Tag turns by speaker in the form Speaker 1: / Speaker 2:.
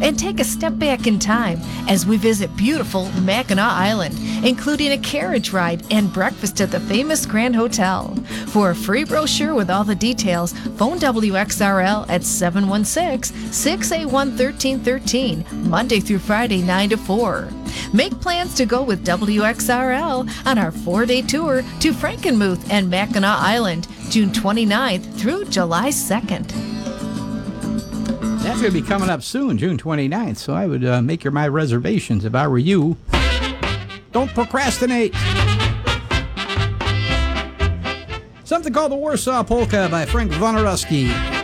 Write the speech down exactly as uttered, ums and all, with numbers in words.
Speaker 1: and take a step back in time as we visit beautiful Mackinac Island, including a carriage ride and breakfast at the famous Grand Hotel. For a free brochure with all the details, phone W X R L at seven one six, six eight one, one three one three, Monday through Friday, nine to four. Make plans to go with W X R L on our four-day tour to Frankenmuth and Mackinac Island, June twenty-ninth through July second.
Speaker 2: That's going to be coming up soon, June twenty-ninth, so I would uh, make your my reservations if I were you. Don't procrastinate. Something called the Warsaw Polka by Frank Wojnarowski.